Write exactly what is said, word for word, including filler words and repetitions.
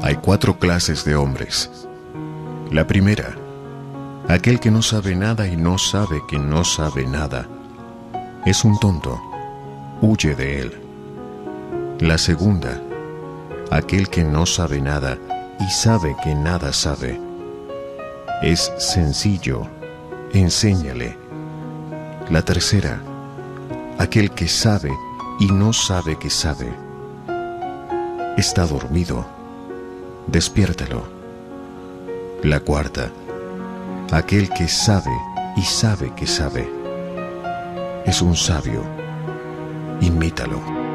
Hay cuatro clases de hombres. La primera, aquel que no sabe nada y no sabe que no sabe nada. Es un tonto, huye de él. La segunda, aquel que no sabe nada y sabe que nada sabe. Es sencillo, enséñale. La tercera, aquel que sabe y no sabe que sabe. Está dormido, despiértalo. La cuarta, aquel que sabe y sabe que sabe. Es un sabio, imítalo.